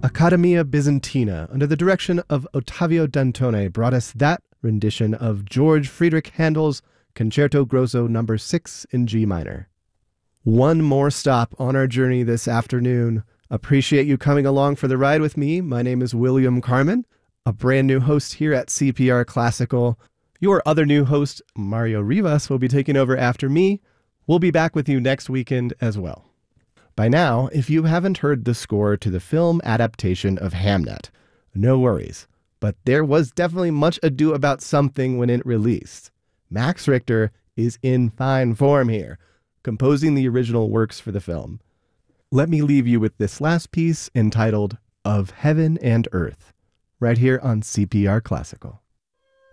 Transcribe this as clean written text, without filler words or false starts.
Accademia Byzantina, under the direction of Ottavio Dantone, brought us that rendition of George Friedrich Handel's Concerto Grosso No. 6 in G minor. One more stop on our journey this afternoon. Appreciate you coming along for the ride with me. My name is William Carmen, a brand new host here at CPR Classical. Your other new host, Mario Rivas, will be taking over after me. We'll be back with you next weekend as well. By now, if you haven't heard the score to the film adaptation of Hamnet, no worries. But there was definitely much ado about something when it released. Max Richter is in fine form here, composing the original works for the film. Let me leave you with this last piece entitled Of Heaven and Earth, right here on CPR Classical.